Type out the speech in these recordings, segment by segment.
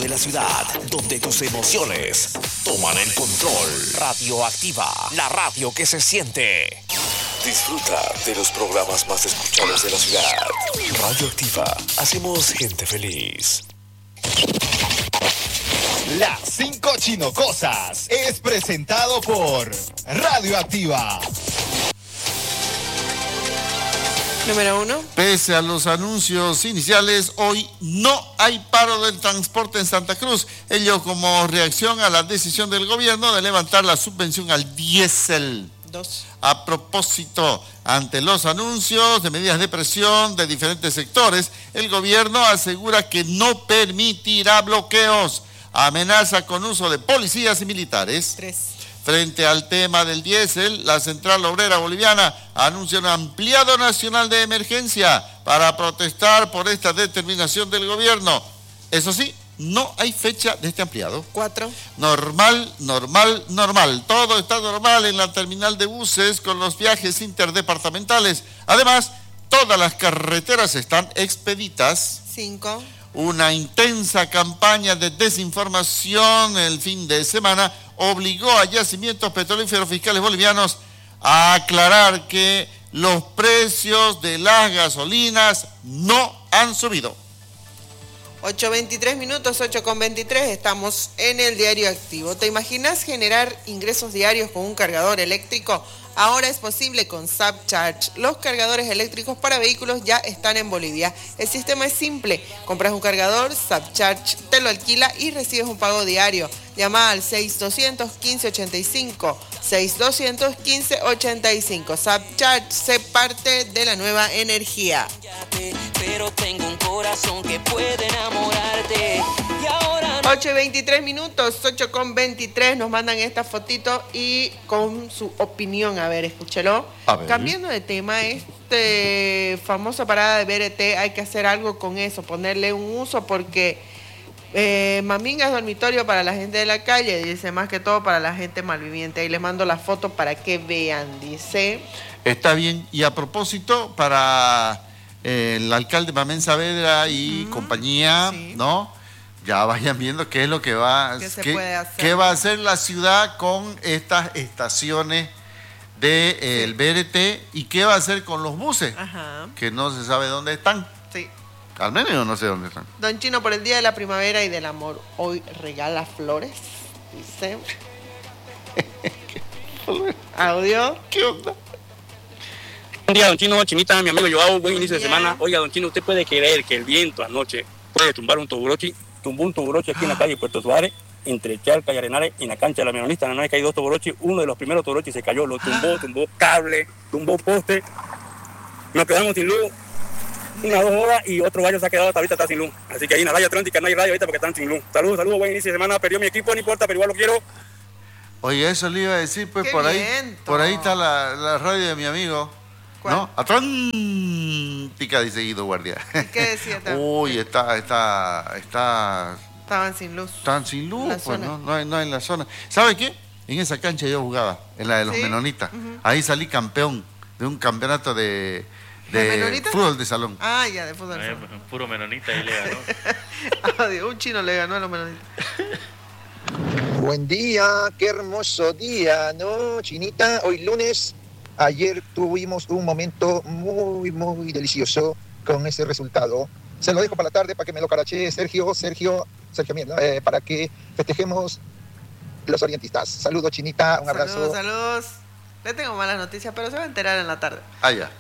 de la ciudad, donde tus emociones toman el control. Radioactiva, la radio que se siente. Disfruta de los programas más escuchados de la ciudad. Radioactiva, hacemos gente feliz. Las 5 Chinocosas es presentado por Radioactiva. Número 1. Pese a los anuncios iniciales, hoy no hay paro del transporte en Santa Cruz. Ello como reacción a la decisión del gobierno de levantar la subvención al diésel. 2. A propósito, ante los anuncios de medidas de presión de diferentes sectores, el gobierno asegura que no permitirá bloqueos. Amenaza con uso de policías y militares. 3. Frente al tema del diésel, la Central Obrera Boliviana anuncia un ampliado nacional de emergencia para protestar por esta determinación del gobierno. Eso sí, no hay fecha de este ampliado. 4. Normal. Todo está normal en la terminal de buses con los viajes interdepartamentales. Además, todas las carreteras están expeditas. 5. Una intensa campaña de desinformación el fin de semana obligó a Yacimientos Petrolíferos Fiscales Bolivianos a aclarar que los precios de las gasolinas no han subido. 8:23 minutos, 8:23, estamos en el diario activo. ¿Te imaginas generar ingresos diarios con un cargador eléctrico? Ahora es posible con Subcharge. Los cargadores eléctricos para vehículos ya están en Bolivia. El sistema es simple. Compras un cargador, Subcharge te lo alquila y recibes un pago diario. Llama al 6200-1585. 6200-1585. Subcharge, sé parte de la nueva energía. Pero tengo un corazón que puede enamorarte. Y ahora 8:23 minutos, 8:23, nos mandan esta fotito y con su opinión. A ver, escúchelo. A ver. Cambiando de tema, famosa parada de BRT, hay que hacer algo con eso, ponerle un uso porque Maminga es dormitorio para la gente de la calle, dice, más que todo para la gente malviviente. Ahí les mando la foto para que vean, dice. Está bien. Y a propósito, para el alcalde Mamén Saavedra y compañía, sí, ¿no? Ya vayan viendo qué es lo que puede hacer. qué va a hacer la ciudad con estas estaciones del BRT y qué va a hacer con los buses, Ajá. que no se sabe dónde están. Sí. Al menos yo no sé dónde están. Don Chino, por el Día de la Primavera y del Amor, hoy regala flores, dice. Audio. ¿Qué onda? Buen día, don Chino, Chinita, mi amigo Joao, buen inicio de semana. Oiga, don Chino, ¿usted puede creer que el viento anoche puede tumbar un toburochi? Tumbó un toburochi aquí en la calle Puerto Suárez, entre Chalca y Arenales, en la cancha de la Menonista. En la noche hay 2 toburochis, uno de los primeros toburochis se cayó, lo tumbó cable, tumbó poste. Nos quedamos sin luz unas 2 horas y otro gallo se ha quedado hasta ahorita, está sin luz. Así que ahí en la raya Atlántica no hay radio ahorita porque están sin luz. Saludos, buen inicio de semana. Perdió mi equipo, no importa, pero igual lo quiero. Oye, eso le iba a decir, pues ¡Qué por viento! ahí está la radio de mi amigo. ¿Cuál? ¿No? Atlántica, dice Guido Guardia. ¿Y qué decía también? Uy, Estaban sin luz. están sin luz, La pues, zona. no hay en la zona. ¿Sabe qué? En esa cancha yo jugaba, en la de los ¿Sí? menonitas. Ujú. Ahí salí campeón de un campeonato de menonitas? fútbol de salón. Ah, ya, de fútbol. Puro menonita y le ganó. Audio, un chino le ganó a los menonitas. Buen día, qué hermoso día, ¿no, Chinita? Hoy lunes, ayer tuvimos un momento muy, muy delicioso con ese resultado. Se lo dejo para la tarde para que me lo carachee Sergio Mierda, para que festejemos los orientistas. Saludos, Chinita, un abrazo. Saludos. Le tengo malas noticias, pero se va a enterar en la tarde. Ah, ya.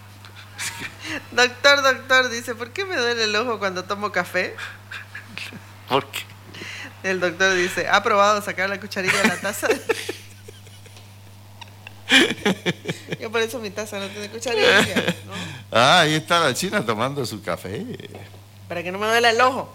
Doctor, dice, ¿por qué me duele el ojo cuando tomo café? ¿Por qué? El doctor dice, ¿ha probado sacar la cucharilla de la taza? Yo por eso mi taza no tiene cucharilla, ¿no? Ah, ahí está la china tomando su café. Para que no me duela el ojo.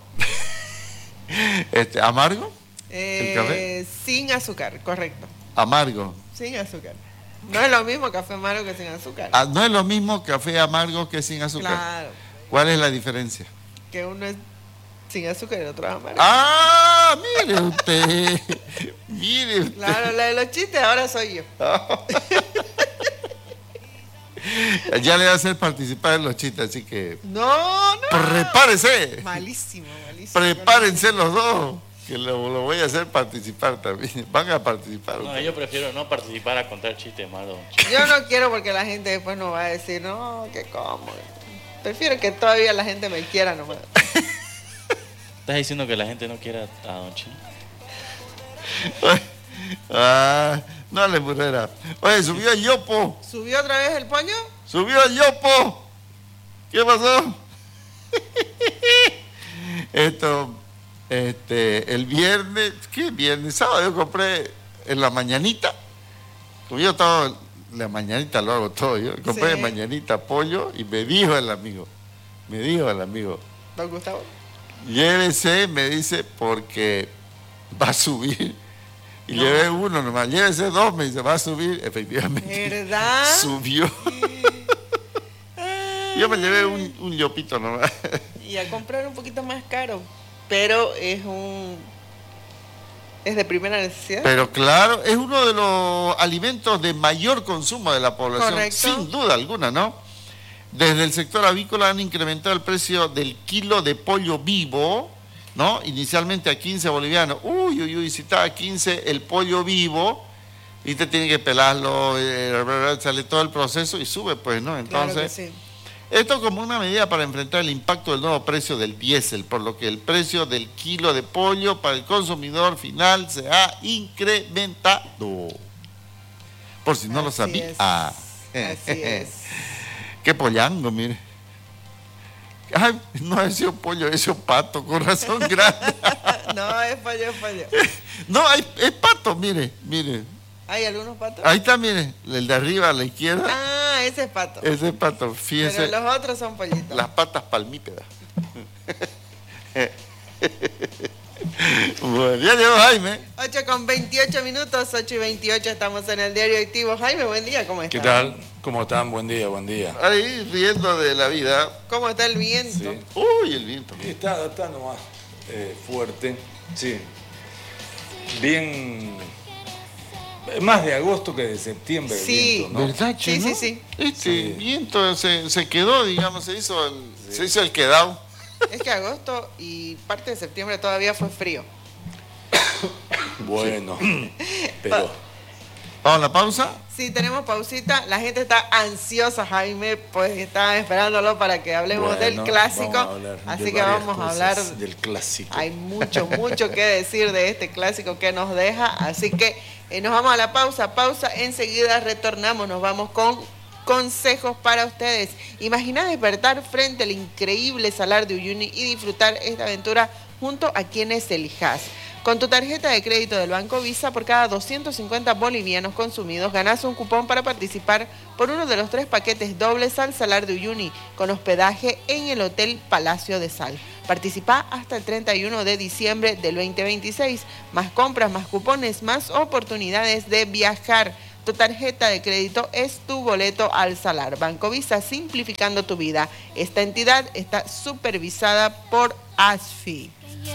¿Amargo? ¿El café? Sin azúcar, correcto. Amargo. Sin azúcar. No es lo mismo café amargo que sin azúcar. Ah, no es lo mismo café amargo que sin azúcar. Claro, ¿Cuál es la diferencia? que uno es sin azúcar y el otro es amargo. Ah, mire usted. Mire usted. Claro, la de los chistes ahora soy yo. Ya le va a hacer participar en los chistes, así que... No. ¡Prepárese! Malísimo. Prepárense los dos, que lo voy a hacer participar también. Van a participar. No, yo prefiero no participar a contar chistes malos. Yo no quiero porque la gente después nos va a decir, no, que cómo. Prefiero que todavía la gente me quiera nomás. ¿Estás diciendo que la gente no quiera a Don Chino? No le murera. Oye, subió el yopo. ¿Subió otra vez el pollo? Subió el yopo. ¿Qué pasó? El viernes, ¿qué viernes? Sábado yo compré en la mañanita. Como yo estaba en la mañanita, lo hago todo yo. Compré en mañanita pollo y me dijo el amigo, ¿Don Gustavo? llévese, me dice, porque va a subir. Y llevé uno nomás, llévese dos, me dice, va a subir. Efectivamente. ¿Verdad? Subió. Yo me llevé un yopito nomás. Y a comprar un poquito más caro. Pero es de primera necesidad. Pero claro, es uno de los alimentos de mayor consumo de la población. Correcto. Sin duda alguna, ¿no? Desde el sector avícola han incrementado el precio del kilo de pollo vivo, ¿no? Inicialmente a 15 bolivianos. Uy, si está a 15 el pollo vivo, y te tiene que pelarlo, sale todo el proceso y sube, pues, ¿no? Entonces, claro que sí. Esto como una medida para enfrentar el impacto del nuevo precio del diésel, por lo que el precio del kilo de pollo para el consumidor final se ha incrementado. Por si no lo sabía. Así es. Qué pollango, mire. Ay, no es un pollo, es un pato, con razón grande. No, es pollo. No, es pato, mire. ¿Hay algunos patos? Ahí está, mire, el de arriba a la izquierda. Ah, ese es pato. Ese es pato, fíjese. Pero los otros son pollitos. Las patas palmípedas. Bueno, ya llegó Jaime. 8:28, 8:28, estamos en el Diario Activo. Jaime, buen día, ¿cómo estás? ¿Qué tal? ¿Cómo están? Buen día. Ahí riendo de la vida. ¿Cómo está el viento? Sí. Uy, el viento. Está nomás fuerte, sí. Bien, más de agosto que de septiembre. Sí. El viento, ¿no? ¿Verdad, che, no? Sí. Este viento se quedó, digamos, se hizo el quedado. Es que agosto y parte de septiembre todavía fue frío. Bueno, pero... ¿Vamos a la pausa? Sí, tenemos pausita. La gente está ansiosa, Jaime, pues está esperándolo para que hablemos del clásico. Así que vamos a hablar del clásico. Hay mucho que decir de este clásico que nos deja. Así que nos vamos a la pausa. Enseguida retornamos. Nos vamos con consejos para ustedes. Imagina despertar frente al increíble Salar de Uyuni y disfrutar esta aventura junto a quienes elijas. Con tu tarjeta de crédito del Banco Visa, por cada 250 bolivianos consumidos, ganas un cupón para participar por uno de los 3 paquetes dobles al Salar de Uyuni, con hospedaje en el Hotel Palacio de Sal. Participa hasta el 31 de diciembre del 2026. Más compras, más cupones, más oportunidades de viajar. Tu tarjeta de crédito es tu boleto al Salar. Banco Visa, simplificando tu vida. Esta entidad está supervisada por ASFI.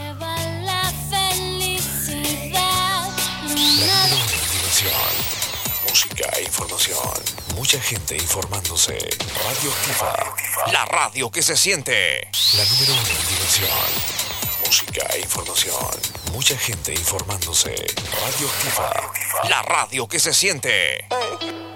Música e información. Mucha gente informándose. Radio Activa. La radio que se siente. La número 1 en diversión. Música e información. Mucha gente informándose. Radio Activa. La radio que se siente.